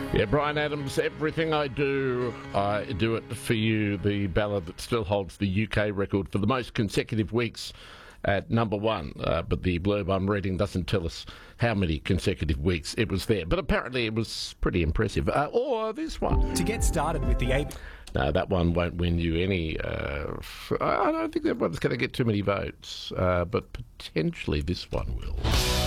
Yeah, Bryan Adams, Everything I Do It For You, the ballad that still holds the UK record for the most consecutive weeks at number one. But the blurb I'm reading doesn't tell us how many consecutive weeks it was there. But apparently it was pretty impressive. Or this one. To get started with the AB... No, that one won't win you any... I don't think that one's going to get too many votes. But potentially this one will.